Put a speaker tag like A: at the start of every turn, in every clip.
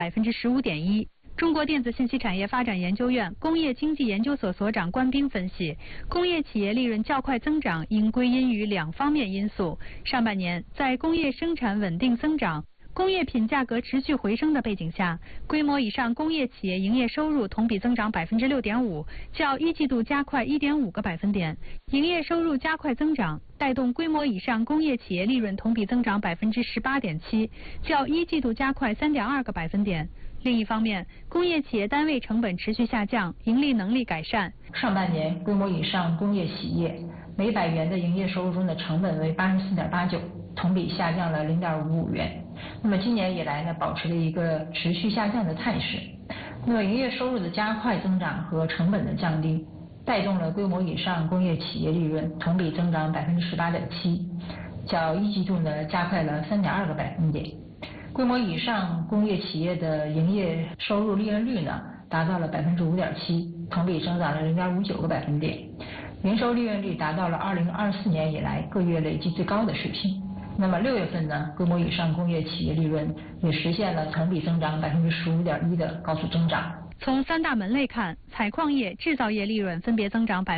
A: 15.1%。中国电子信息产业发展研究院工业经济研究所所长关斌分析，工业企业利润较快增长应归因于2方面因素。上半年在工业生产稳定增长、工业品价格持续回升的背景下，规模以上工业企业营业收入同比增长6.5%，较一季度加快1.5个百分点。营业收入加快增长，带动规模以上工业企业利润同比增长18.7%，较一季度加快3.2个百分点。另一方面，工业企业单位成本持续下降，盈利能力改善。
B: 上半年规模以上工业企业每100元的营业收入中的成本为84.89，同比下降了0.55元。那么今年以来呢，保持了一个持续下降的态势。那么营业收入的加快增长和成本的降低，带动了规模以上工业企业利润同比增长18.7%，较一季度呢加快了3.2个百分点。规模以上工业企业的营业收入利润率呢达到了5.7%，同比增长了0.59个百分点。营收利润率达到了2024年以来各月累计最高的水平。那么6月份呢，规模以上工业企业利润也实现了同比增长15.1%的高速增长。
A: 从3大门类看，采矿业、制造业利润分别增长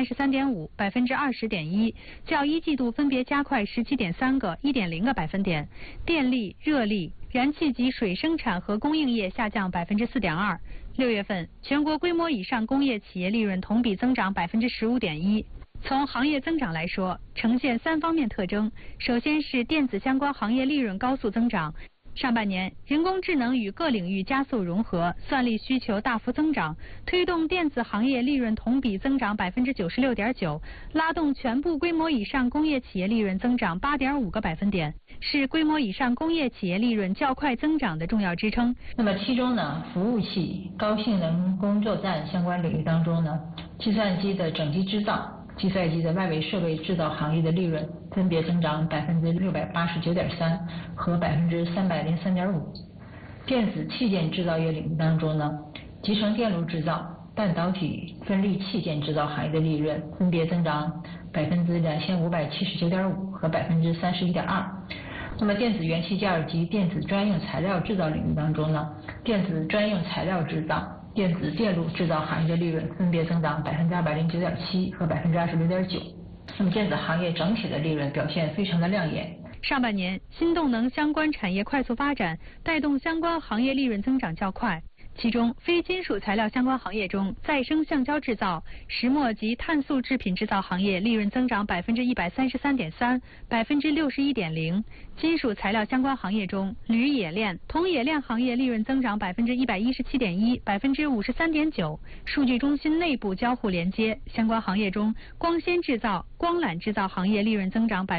A: 33.5%、20.1%，较一季度分别加快17.3个、1.0个百分点。电力、热力、燃气及水生产和供应业下降4.2%。6月份，全国规模以上工业企业利润同比增长15.1%。从行业增长来说，呈现3方面特征。首先是电子相关行业利润高速增长。上半年，人工智能与各领域加速融合，算力需求大幅增长，推动电子行业利润同比增长96.9%，拉动全部规模以上工业企业利润增长8.5个百分点，是规模以上工业企业利润较快增长的重要支撑。
B: 那么其中呢，服务器、高性能工作站相关领域当中呢，计算机的整机制造、计算机的外围设备制造行业的利润分别增长689.3%和303.5%。电子器件制造业领域当中呢，集成电路制造、半导体分立器件制造行业的利润分别增长2579.5%和31.2%。那么电子元器件及电子专用材料制造领域当中呢，电子专用材料制造、电子电路制造行业的利润分别增长209.7%和26.9%。那么电子行业整体的利润表现非常的亮眼。
A: 上半年，新动能相关产业快速发展，带动相关行业利润增长较快。其中，非金属材料相关行业中，再生橡胶制造、石墨及碳素制品制造行业利润增长133.3%、61.0%；金属材料相关行业中，铝冶炼、铜冶炼行业利润增长117.1%、53.9%。数据中心内部交互连接相关行业中，光纤制造、光缆制造行业利润增长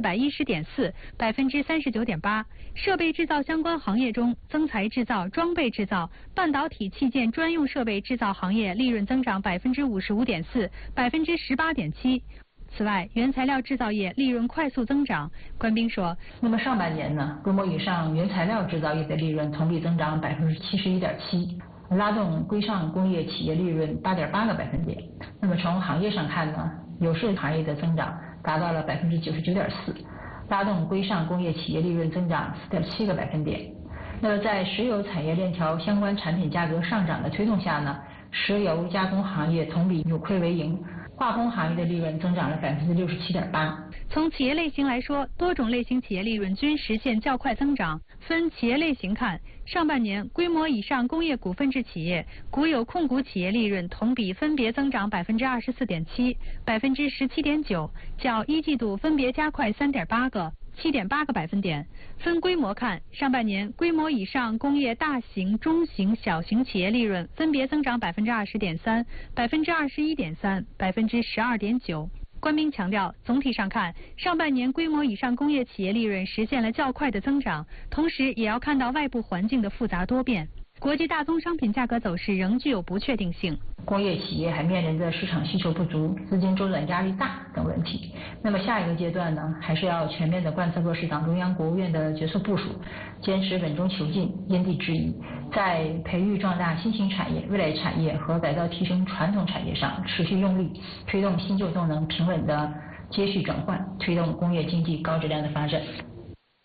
A: 410.4%、39.8%；设备制造相关行业中，增材制造、装备制造、半导体器件专用设备制造行业利润增长55.4%、18.7%。此外，原材料制造业利润快速增长。关斌说，
B: 那么上半年呢，规模以上原材料制造业的利润同比增长71.7%，拉动规上工业企业利润8.8个百分点。那么从行业上看呢，有色行业的增长达到了99.4%，拉动规上工业企业利润增长4.7个百分点。那么在石油产业链条相关产品价格上涨的推动下呢，石油加工行业同比扭亏为盈，化工行业的利润增长了67.8%。
A: 从企业类型来说，多种类型企业利润均实现较快增长。分企业类型看，上半年规模以上工业股份制企业、国有控股企业利润同比分别增长24.7%、17.9%，较一季度分别加快3.8个、7.8个百分点。分规模看，上半年规模以上工业大型、中型、小型企业利润分别增长20.3%、21.3%、12.9%。关斌强调，总体上看，上半年规模以上工业企业利润实现了较快的增长，同时也要看到外部环境的复杂多变。国际大宗商品价格走势仍具有不确定性，
B: 工业企业还面临着市场需求不足、资金周转压力大等问题。那么下一个阶段呢，还是要全面的贯彻落实党中央、国务院的决策部署，坚持稳中求进、因地制宜，在培育壮大新型产业、未来产业和改造提升传统产业上持续用力，推动新旧动能平稳的接续转换，推动工业经济高质量的发展。